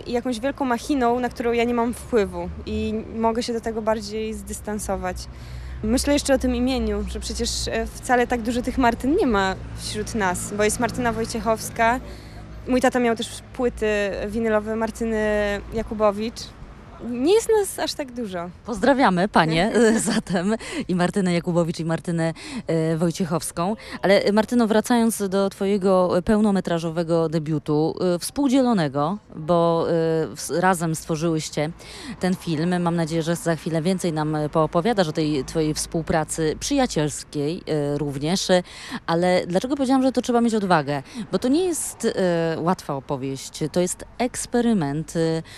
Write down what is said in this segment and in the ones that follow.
i jakąś wielką machiną, na którą ja nie mam wpływu i mogę się do tego bardziej zdystansować. Myślę jeszcze o tym imieniu, że przecież wcale tak dużo tych Martyn nie ma wśród nas, bo jest Martyna Wojciechowska. Mój tata miał też płyty winylowe Martyny Jakubowicz. Nie jest nas aż tak dużo. Pozdrawiamy panie zatem i Martynę Jakubowicz i Martynę Wojciechowską. Ale Martyno, wracając do twojego pełnometrażowego debiutu, współdzielonego, bo razem stworzyłyście ten film. Mam nadzieję, że za chwilę więcej nam poopowiadasz o tej twojej współpracy przyjacielskiej również. Ale dlaczego powiedziałam, że to trzeba mieć odwagę? Bo to nie jest łatwa opowieść. To jest eksperyment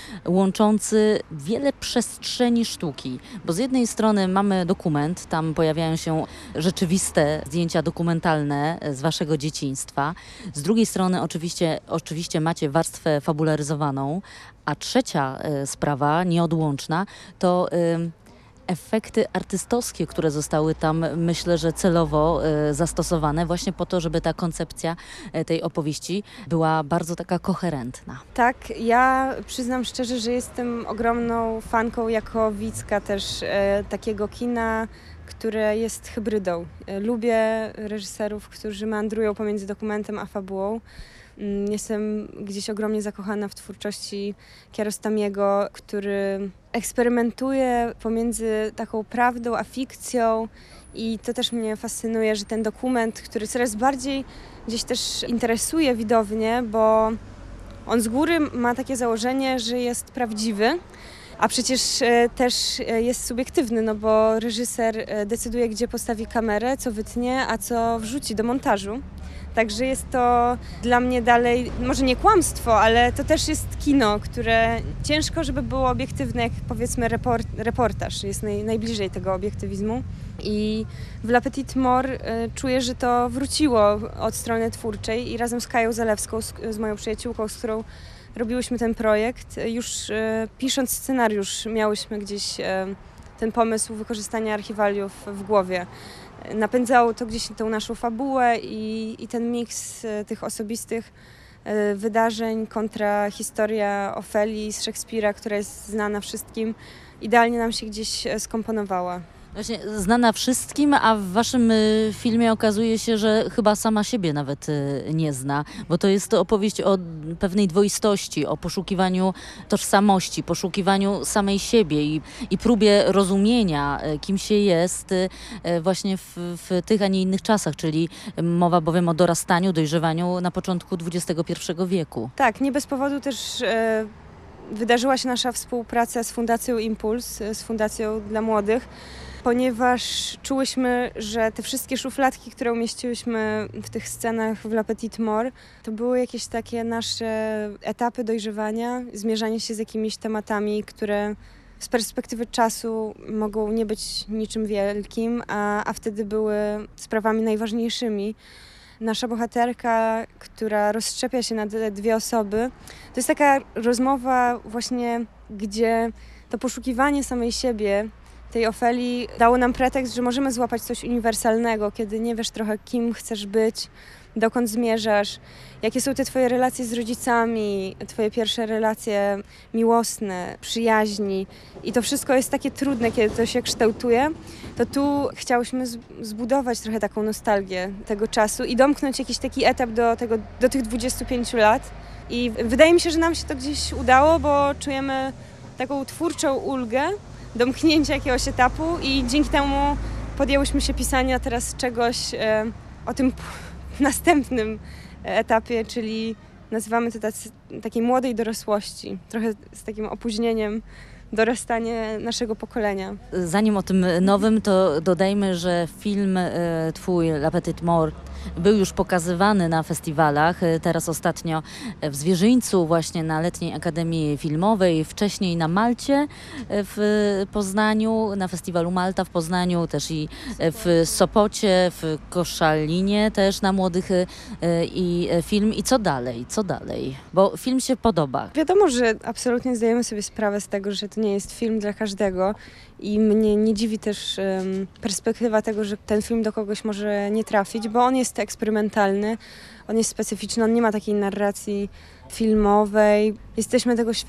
łączący wiele przestrzeni sztuki, bo z jednej strony mamy dokument, tam pojawiają się rzeczywiste zdjęcia dokumentalne z waszego dzieciństwa, z drugiej strony oczywiście macie warstwę fabularyzowaną, a trzecia sprawa, nieodłączna, to efekty artystowskie, które zostały tam, myślę, że celowo zastosowane właśnie po to, żeby ta koncepcja tej opowieści była bardzo taka koherentna. Tak, ja przyznam szczerze, że jestem ogromną fanką jako widzka też takiego kina, które jest hybrydą. Lubię reżyserów, którzy meandrują pomiędzy dokumentem a fabułą. Jestem gdzieś ogromnie zakochana w twórczości Kiarostamiego, który eksperymentuje pomiędzy taką prawdą a fikcją i to też mnie fascynuje, że ten dokument, który coraz bardziej gdzieś też interesuje widownię, bo on z góry ma takie założenie, że jest prawdziwy, a przecież też jest subiektywny, no bo reżyser decyduje, gdzie postawi kamerę, co wytnie, a co wrzuci do montażu. Także jest to dla mnie dalej, może nie kłamstwo, ale to też jest kino, które ciężko, żeby było obiektywne, jak powiedzmy reportaż, jest najbliżej tego obiektywizmu. I w La Petite Mort czuję, że to wróciło od strony twórczej i razem z Kają Zalewską, z moją przyjaciółką, z którą robiłyśmy ten projekt, już pisząc scenariusz miałyśmy gdzieś ten pomysł wykorzystania archiwaliów w głowie. Napędzało to gdzieś tą naszą fabułę i ten miks tych osobistych wydarzeń kontra historia Ofelii z Szekspira, która jest znana wszystkim, idealnie nam się gdzieś skomponowała. Właśnie znana wszystkim, a w waszym filmie okazuje się, że chyba sama siebie nawet nie zna, bo to jest opowieść o pewnej dwoistości, o poszukiwaniu tożsamości, poszukiwaniu samej siebie i próbie rozumienia, kim się jest właśnie w tych, a nie innych czasach, czyli mowa bowiem o dorastaniu, dojrzewaniu na początku XXI wieku. Tak, nie bez powodu też wydarzyła się nasza współpraca z Fundacją Impuls, z Fundacją dla Młodych, ponieważ czułyśmy, że te wszystkie szufladki, które umieściłyśmy w tych scenach w La Petite Mort, to były jakieś takie nasze etapy dojrzewania, zmierzanie się z jakimiś tematami, które z perspektywy czasu mogą nie być niczym wielkim, a wtedy były sprawami najważniejszymi. Nasza bohaterka, która rozszczepia się na dwie osoby, to jest taka rozmowa właśnie, gdzie to poszukiwanie samej siebie, tej Ofelii, dało nam pretekst, że możemy złapać coś uniwersalnego, kiedy nie wiesz trochę, kim chcesz być, dokąd zmierzasz, jakie są te twoje relacje z rodzicami, twoje pierwsze relacje miłosne, przyjaźni. I to wszystko jest takie trudne, kiedy to się kształtuje. To tu chciałyśmy zbudować trochę taką nostalgię tego czasu i domknąć jakiś taki etap do tych 25 lat. I wydaje mi się, że nam się to gdzieś udało, bo czujemy taką twórczą ulgę, domknięcia jakiegoś etapu i dzięki temu podjęłyśmy się pisania teraz czegoś o tym następnym etapie, czyli nazywamy to takiej młodej dorosłości, trochę z takim opóźnieniem dorastanie naszego pokolenia. Zanim o tym nowym, to dodajmy, że film twój La Petite Mort był już pokazywany na festiwalach. Teraz ostatnio w Zwierzyńcu, właśnie na Letniej Akademii Filmowej, wcześniej na Malcie w Poznaniu, na festiwalu Malta w Poznaniu, też i w Sopocie, w Koszalinie też na młodych i film. I co dalej? Co dalej? Bo film się podoba. Wiadomo, że absolutnie zdajemy sobie sprawę z tego, że to nie jest film dla każdego i mnie nie dziwi też perspektywa tego, że ten film do kogoś może nie trafić, bo on jest eksperymentalny, on jest specyficzny, on nie ma takiej narracji filmowej. Jesteśmy tego świadomi.